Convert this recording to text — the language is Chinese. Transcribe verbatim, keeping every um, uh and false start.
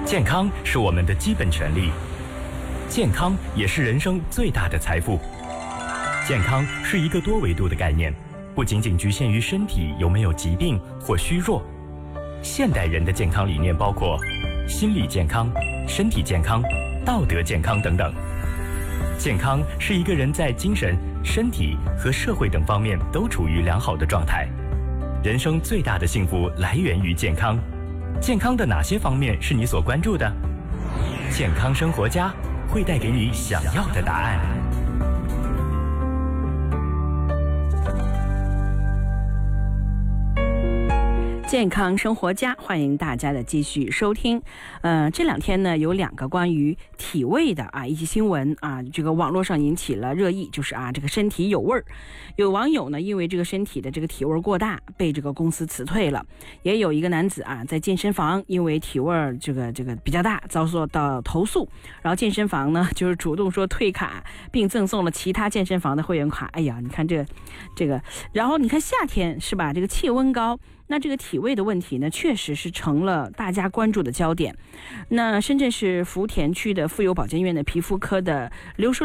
健康是我们的基本权利，健康也是人生最大的财富。健康是一个多维度的概念，不仅仅局限于身体有没有疾病或虚弱。现代人的健康理念包括心理健康、身体健康、道德健康等等。健康是一个人在精神、身体和社会等方面都处于良好的状态。人生最大的幸福来源于健康。健康的哪些方面是你所关注的？健康生活家会带给你想要的答案。 健康生活家，欢迎大家的继续收听。呃，这两天呢，有两个关于体味的啊一些新闻啊，这个网络上引起了热议，就是啊这个身体有味儿。有网友呢，因为这个身体的这个体味过大，被这个公司辞退了。也有一个男子啊，在健身房因为体味这个这个比较大，遭受到投诉，然后健身房呢就是主动说退卡，并赠送了其他健身房的会员卡。哎呀，你看这这个，然后你看夏天是吧？这个气温高。那这个体味的问题呢，确实是成了大家关注的焦点。那深圳市福田区的妇幼保健院的皮肤科的刘淑